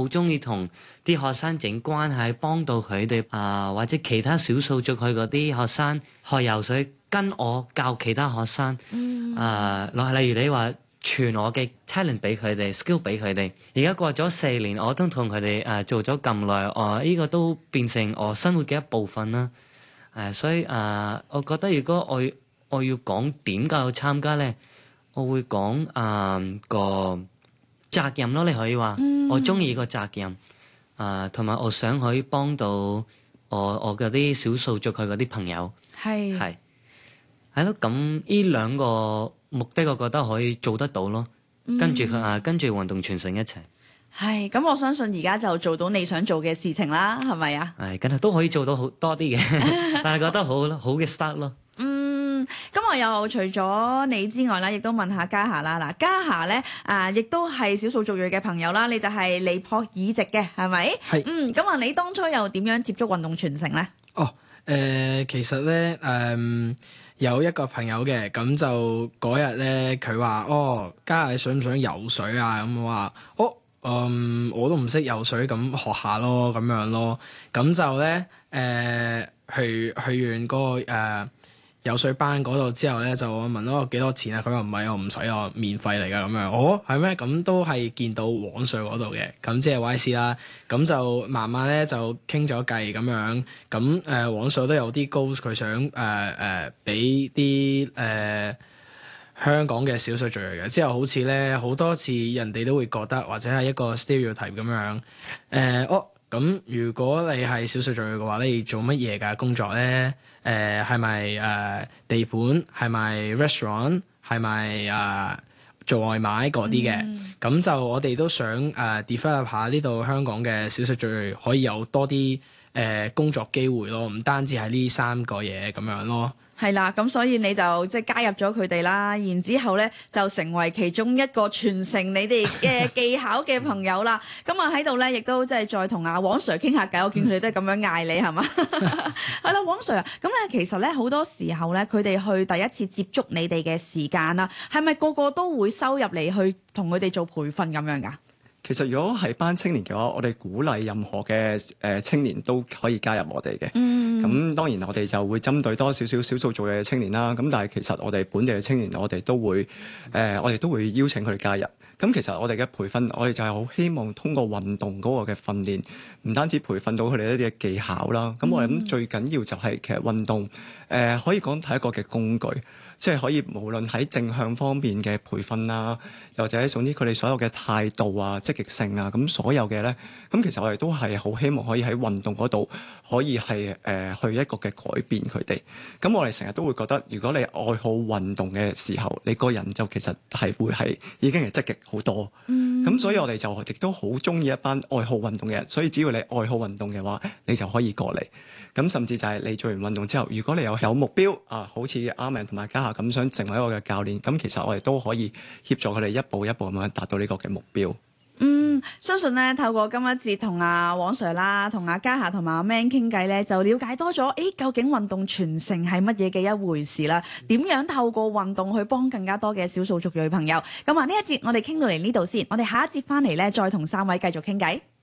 中意同啲學生整關係，幫到佢哋或者其他少數族裔嗰啲學生學游水，跟我教其他學生。例如你話傳我嘅 talent 俾佢哋 skill 俾佢哋。而家過咗4年，我都同佢哋做咗咁耐，呢個都變成我生活嘅一部分啦。所以我覺得如果我要講點解要參加咧，我會講個責任咯。你可以話我中意個責任，同埋我想可以幫到我嗰啲少數族裔嗰啲朋友。係咯，咁呢兩個目的，我覺得可以做得到咯。跟住運動傳承一齊。 係，咁我相信而家就做到你想做嘅事情啦，係咪啊？ 係，梗係都可以做到好多啲嘅，但係覺得好嘅 start 咯。 咁我又除咗你之外啦，亦都問下嘉霞啦。嗱，嘉霞咧亦都係少數族裔嘅朋友啦，你就係尼泊爾籍嘅，係咪？係。咁你當初又點樣接觸運動傳承咧？ 其實咧有一個朋友嘅，咁就嗰日咧佢話嘉霞你想唔想游水啊？咁我話我都唔識游水，咁學下咯，咁樣咯。咁就咧去完嗰個游水班嗰度之後咧，就我問我幾多錢啊？佢話唔係，我唔使，我免費嚟㗎咁樣。係咩？咁都係見到黃 Sir 嗰度嘅，咁即係 YC 啦。咁就慢慢咧就傾咗計咁樣。咁黃 Sir 都有啲 goals，佢想俾啲香港嘅少數族裔嘅。之後好似咧好多次人哋都會覺得或者係一個 stereotype 咁樣。咁如果你係少數族裔嘅話，你做乜嘢㗎工作咧？係咪地盤？係咪 restaurant？係咪做外賣嗰啲嘅？咁就我哋都想develop 下呢度香港嘅少數族裔可以有多啲工作機會咯，唔單止係呢3個嘢咁樣咯。 係啦，咁所以你就即係加入咗佢哋啦，然之後咧就成為其中一個傳承你哋嘅技巧嘅朋友啦。咁喺度咧，亦都即係再同阿黃 Sir 傾下偈。我見佢哋都係咁樣嗌你係嘛？係啦，黃 Sir 啊，咁咧其實咧好多時候咧，佢哋去第一次接觸你哋嘅時間啦，係咪個個都會收入嚟去同佢哋做培訓咁樣㗎？ 其實如果係班青年嘅話，我哋鼓勵任何嘅青年都可以加入我哋嘅。咁當然我哋就會針對多少少少數族裔嘅青年啦。咁但係其實我哋本地嘅青年，我哋都會邀請佢哋加入。咁其實我哋嘅培訓，我哋就係好希望通過運動嗰個嘅訓練，唔單止培訓到佢哋一啲嘅技巧啦。咁我諗最緊要就係其實運動可以講係一個嘅工具。即係可以無論喺正向方面嘅培訓啊，又或者總之佢哋所有嘅態度啊、積極性啊，咁所有嘅咧，咁其實我哋都係好希望可以喺運動嗰度可以係去一個嘅改變佢哋。咁我哋成日都會覺得，如果你愛好運動嘅時候，你個人就其實係會係已經係積極好多。咁所以我哋就亦都好中意一班愛好運動嘅人。所以只要你愛好運動嘅話，你就可以過嚟。咁甚至就係你做完運動之後，如果你有目標好似阿明同埋嘉霞咁想成為一個嘅教練，咁其實我哋都可以協助佢哋一步一步咁樣達到呢個嘅目標。 相信咧透過今一節同阿黃 Sir 啦、同阿嘉霞同埋阿 Man 傾偈咧，就了解多咗究竟運動傳承係乜嘢嘅一回事啦？點樣透過運動去幫更加多嘅少數族裔朋友？咁呢一節我哋傾到嚟呢度先，我哋下一節翻嚟咧再同3位繼續傾偈。